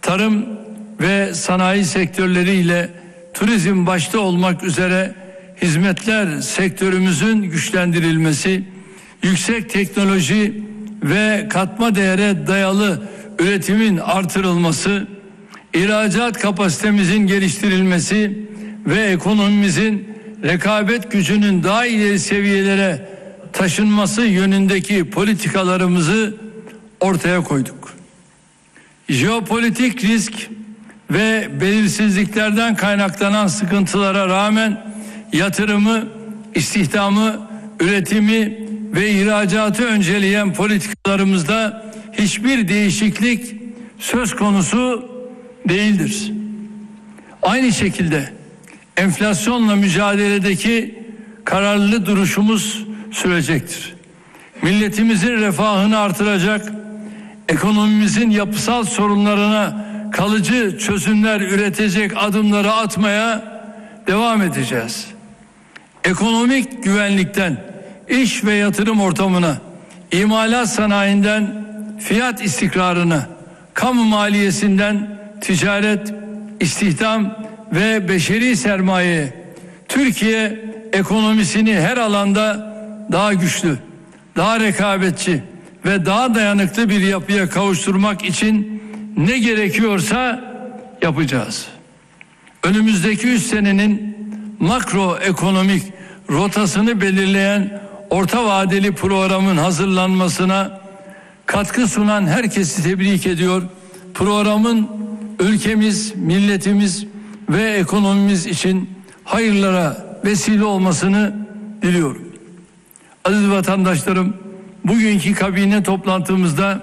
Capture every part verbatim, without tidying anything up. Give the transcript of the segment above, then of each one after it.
tarım ve sanayi sektörleriyle turizm başta olmak üzere hizmetler sektörümüzün güçlendirilmesi, yüksek teknoloji ve katma değere dayalı üretimin artırılması, ihracat kapasitemizin geliştirilmesi ve ekonomimizin rekabet gücünün daha ileri seviyelere taşınması yönündeki politikalarımızı ortaya koyduk. Jeopolitik risk ve belirsizliklerden kaynaklanan sıkıntılara rağmen yatırımı, istihdamı, üretimi ve ihracatı önceleyen politikalarımızda hiçbir değişiklik söz konusu değildir. Aynı şekilde enflasyonla mücadeledeki kararlı duruşumuz sürecektir. Milletimizin refahını artıracak, ekonomimizin yapısal sorunlarına kalıcı çözümler üretecek adımları atmaya devam edeceğiz. Ekonomik güvenlikten iş ve yatırım ortamına, imalat sanayinden fiyat istikrarına, kamu maliyesinden ticaret, istihdam ve beşeri sermayeye, Türkiye ekonomisini her alanda daha güçlü, daha rekabetçi ve daha dayanıklı bir yapıya kavuşturmak için ne gerekiyorsa yapacağız. Önümüzdeki üç senenin makroekonomik rotasını belirleyen orta vadeli programın hazırlanmasına katkı sunan herkesi tebrik ediyor. Programın ülkemiz, milletimiz ve ekonomimiz için hayırlara vesile olmasını diliyorum. Aziz vatandaşlarım, bugünkü kabine toplantımızda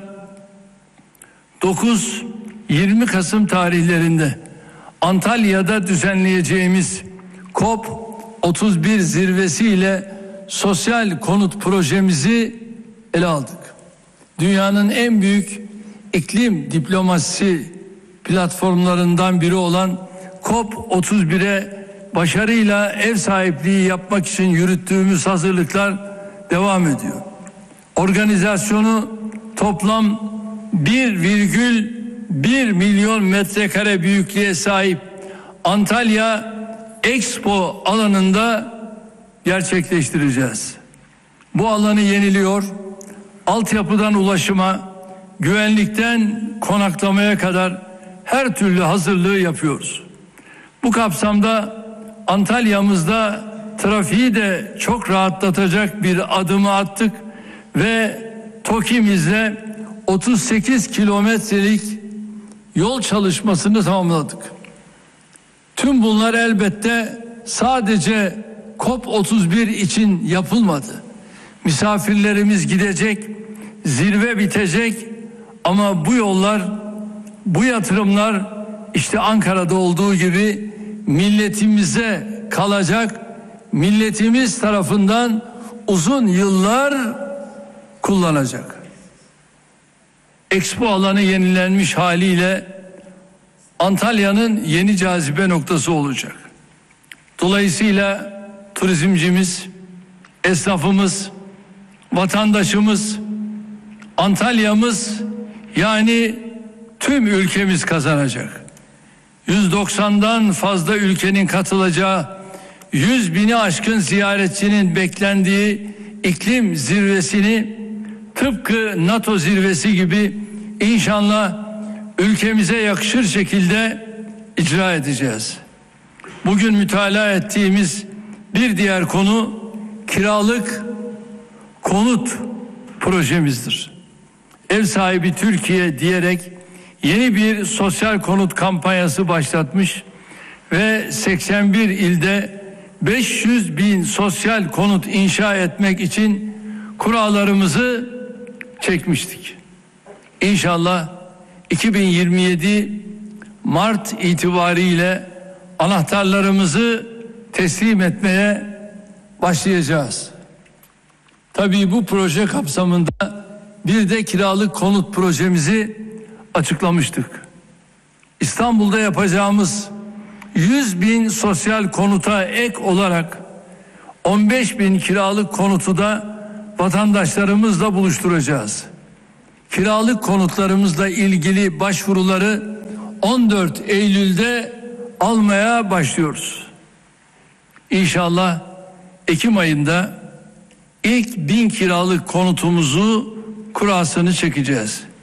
dokuz yirmi Kasım tarihlerinde Antalya'da düzenleyeceğimiz COP otuz bir zirvesiyle sosyal konut projemizi ele aldık. Dünyanın en büyük iklim diplomasisi platformlarından biri olan COP otuz bire başarıyla ev sahipliği yapmak için yürüttüğümüz hazırlıklar devam ediyor. Organizasyonu toplam bir virgül bir milyon metrekare büyüklüğe sahip Antalya Expo alanında gerçekleştireceğiz. Bu alanı yeniliyor, altyapıdan ulaşıma, güvenlikten konaklamaya kadar her türlü hazırlığı yapıyoruz. Bu kapsamda Antalya'mızda trafiği de çok rahatlatacak bir adımı attık ve TOKİ'mizle otuz sekiz kilometrelik yol çalışmasını tamamladık. Tüm bunlar elbette sadece COP otuz bir için yapılmadı. Misafirlerimiz gidecek, zirve bitecek ama bu yollar, bu yatırımlar işte Ankara'da olduğu gibi milletimize kalacak, milletimiz tarafından uzun yıllar kullanacak. Expo alanı yenilenmiş haliyle Antalya'nın yeni cazibe noktası olacak. Dolayısıyla turizmcimiz, esnafımız, vatandaşımız, Antalya'mız yani tüm ülkemiz kazanacak. yüz doksandan fazla ülkenin katılacağı, yüz bini aşkın ziyaretçinin beklendiği iklim zirvesini tıpkı NATO zirvesi gibi inşallah ülkemize yakışır şekilde icra edeceğiz. Bugün mütalaa ettiğimiz bir diğer konu kiralık konut projemizdir. Ev sahibi Türkiye diyerek yeni bir sosyal konut kampanyası başlatmış ve seksen bir ilde beş yüz bin sosyal konut inşa etmek için kurallarımızı çekmiştik. İnşallah iki bin yirmi yedi Mart itibariyle anahtarlarımızı teslim etmeye başlayacağız. Tabii bu proje kapsamında bir de kiralık konut projemizi açıklamıştık. İstanbul'da yapacağımız yüz bin sosyal konuta ek olarak on beş bin kiralık konutu da vatandaşlarımızla buluşturacağız. Kiralık konutlarımızla ilgili başvuruları on dört Eylül'de almaya başlıyoruz. İnşallah Ekim ayında ilk bin kiralık konutumuzu kurasını çekeceğiz.